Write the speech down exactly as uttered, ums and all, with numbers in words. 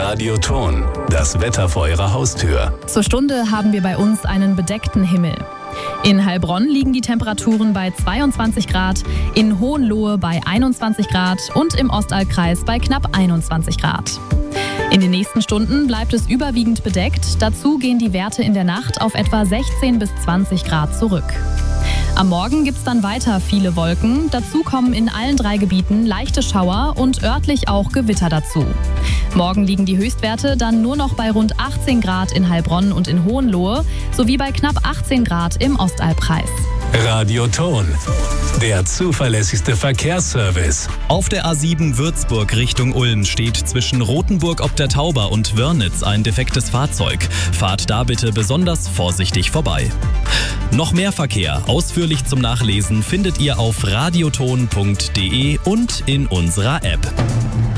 Radioton, das Wetter vor Ihrer Haustür. Zur Stunde haben wir bei uns einen bedeckten Himmel. In Heilbronn liegen die Temperaturen bei zweiundzwanzig Grad, in Hohenlohe bei einundzwanzig Grad und im Ostallkreis bei knapp einundzwanzig Grad. In den nächsten Stunden bleibt es überwiegend bedeckt, dazu gehen die Werte in der Nacht auf etwa sechzehn bis zwanzig Grad zurück. Am Morgen gibt es dann weiter viele Wolken, dazu kommen in allen drei Gebieten leichte Schauer und örtlich auch Gewitter dazu. Morgen liegen die Höchstwerte dann nur noch bei rund achtzehn Grad in Heilbronn und in Hohenlohe sowie bei knapp achtzehn Grad im Ostalbkreis. Radioton, der zuverlässigste Verkehrsservice. Auf der A sieben Würzburg Richtung Ulm steht zwischen Rothenburg ob der Tauber und Wörnitz ein defektes Fahrzeug. Fahrt da bitte besonders vorsichtig vorbei. Noch mehr Verkehr, ausführlich zum Nachlesen, findet ihr auf radioton punkt de und in unserer App.